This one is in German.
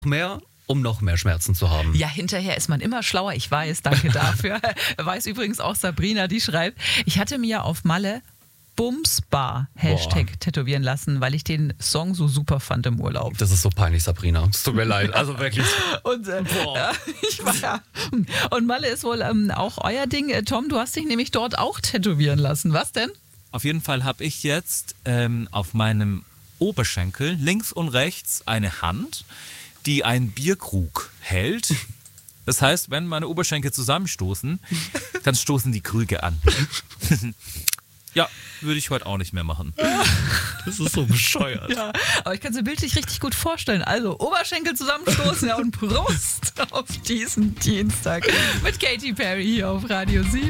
mehr, um noch mehr Schmerzen zu haben. Ja, hinterher ist man immer schlauer. Ich weiß, danke dafür. Weiß übrigens auch Sabrina, die schreibt, ich hatte mir auf Malle Bumsbar Hashtag tätowieren lassen, weil ich den Song so super fand im Urlaub. Das ist so peinlich, Sabrina. Es tut mir leid. Also wirklich. Und, und Malle ist wohl auch euer Ding. Tom, du hast dich nämlich dort auch tätowieren lassen. Was denn? Auf jeden Fall habe ich jetzt auf meinem Oberschenkel links und rechts eine Hand, die einen Bierkrug hält. Das heißt, wenn meine Oberschenkel zusammenstoßen, dann stoßen die Krüge an. Ja, würde ich heute auch nicht mehr machen. Das ist so bescheuert. Ja, aber ich kann es mir bildlich richtig gut vorstellen. Also Oberschenkel zusammenstoßen und Prost auf diesen Dienstag mit Katy Perry hier auf Radio 7.